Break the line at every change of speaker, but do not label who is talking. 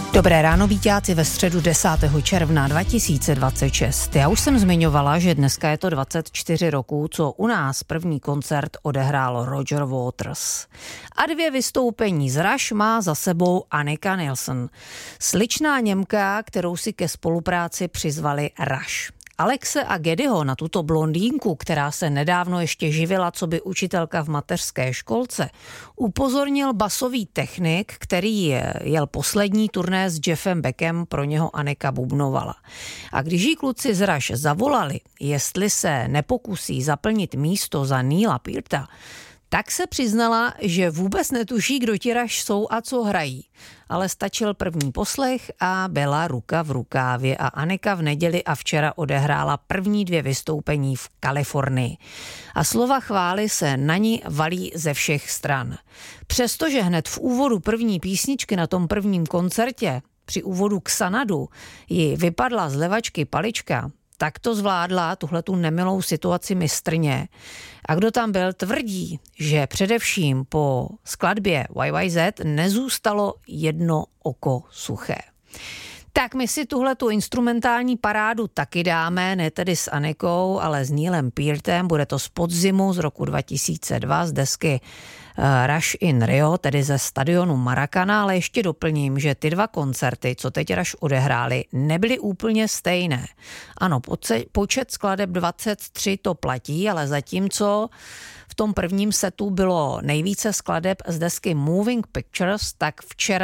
Dobré ráno, víťáci, ve středu 10. června 2026. Já už jsem zmiňovala, že dneska je to 24 roků, co u nás první koncert odehrál Roger Waters. A 2 vystoupení z Rush má za sebou Annika Nilsson, sličná Němka, kterou si ke spolupráci přizvali Rush. Alexe a Geddyho, na tuto blondýnku, která se nedávno ještě živila coby učitelka v mateřské školce, upozornil basový technik, který jel poslední turné s Jeffem Beckem, pro něho Annika bubnovala. A když jí kluci z Rush zavolali, jestli se nepokusí zaplnit místo za Neila Pearta, tak se přiznala, že vůbec netuší, kdo ti Rush jsou a co hrají. Ale stačil první poslech a byla ruka v rukávě a Annika v neděli a včera odehrála první 2 vystoupení v Kalifornii. A slova chvály se na ní valí ze všech stran. Přestože hned v úvodu první písničky na tom prvním koncertě, při úvodu k Sanadu, ji vypadla z levačky palička, tak to zvládla tuhletu nemilou situaci mistrně. A kdo tam byl, tvrdí, že především po skladbě YYZ nezůstalo jedno oko suché. Tak my si tuhletu instrumentální parádu taky dáme, ne tedy s Anikou, ale s Neilem Peartem. Bude to z podzimu z roku 2002 z desky Rush in Rio, tedy ze stadionu Maracana, ale ještě doplním, že ty 2 koncerty, co teď Rush odehráli, nebyly úplně stejné. Ano, počet skladeb 23 to platí, ale zatímco v tom prvním setu bylo nejvíce skladeb z desky Moving Pictures, tak včera